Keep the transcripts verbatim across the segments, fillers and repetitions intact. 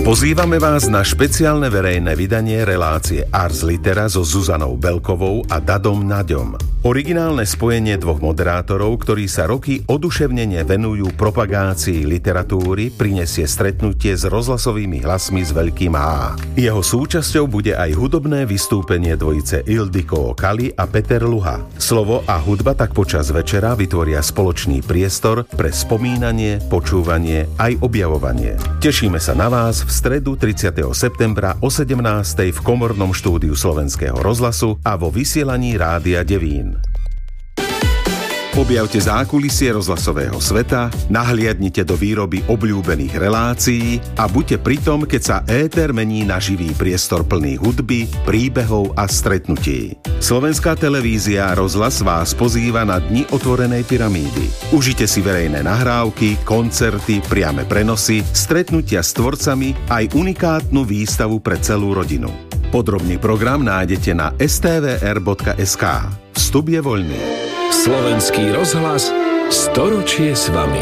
Pozývame vás na špeciálne verejné vydanie relácie Ars Litera so Zuzanou Belkovou a Dadom Naďom. Originálne spojenie dvoch moderátorov, ktorí sa roky oduševnene venujú propagácii literatúry, prinesie stretnutie s rozhlasovými hlasmi s veľkým H. Jeho súčasťou bude aj hudobné vystúpenie dvojice Ildiko Kali a Peter Luha. Slovo a hudba tak počas večera vytvoria spoločný priestor pre spomínanie, počúvanie aj objavovanie. Tešíme sa na vás v stredu tridsiateho septembra o sedemnástej v komornom štúdiu Slovenského rozhlasu a vo vysielaní Rádia Devín. Objavte zákulisie rozhlasového sveta, nahliadnite do výroby obľúbených relácií a buďte pritom, keď sa éter mení na živý priestor plný hudby, príbehov a stretnutí. Slovenská televízia a rozhlas vás pozýva na Dni otvorenej pyramídy. Užite si verejné nahrávky, koncerty, priame prenosy, stretnutia s tvorcami aj unikátnu výstavu pre celú rodinu. Podrobný program nájdete na es té vé er bodka es ká. Vstup je voľný. Slovenský rozhlas storočie s vami.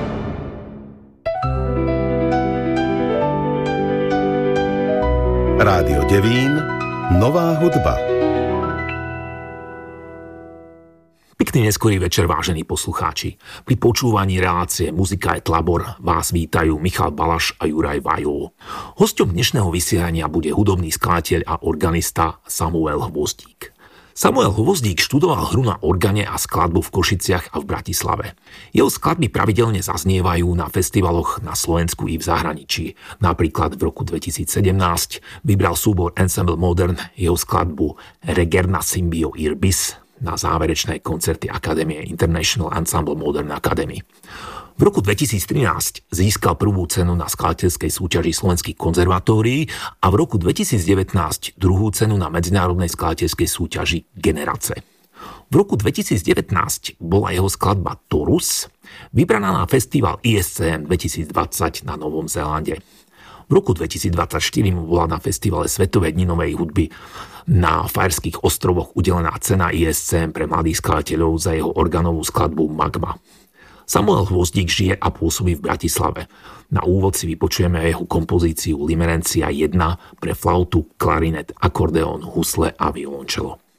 Rádio Devín, nová hudba. Pekný neskorý večer, vážení poslucháči. Pri počúvaní relácie Muzika je tlabor vás vítajú Michal Balaš a Juraj Vajol. Hosťom dnešného vysielania bude hudobný skladateľ a organista Samuel Hvozdík. Samuel Hvozdík študoval hru na organe a skladbu v Košiciach a v Bratislave. Jeho skladby pravidelne zaznievajú na festivaloch na Slovensku i v zahraničí. Napríklad v roku dvetisícsedemnásť vybral súbor Ensemble Modern jeho skladbu Regerna Symbio Irbis na záverečné koncerty Akadémie International Ensemble Modern Academy. V roku dvetisíctrinásť získal prvú cenu na skladateľskej súťaži Slovenských konzervatórií a v roku dvetisícdevätnásť druhú cenu na medzinárodnej skladateľskej súťaži Generace. V roku dvetisícdevätnásť bola jeho skladba Torus vybraná na festival í es cé em dvetisícdvadsať na Novom Zélande. V roku dvetisícdvadsaťštyri mu bola na festivale Svetové dni novej hudby na Fajerských ostrovoch udelená cena í es cé em pre mladých skladateľov za jeho organovú skladbu Magma. Samuel Hvozdík žije a pôsobí v Bratislave. Na úvod si vypočujeme jeho kompozíciu Limerencia jeden pre flautu, klarinet, akordeón, husle a violončelo.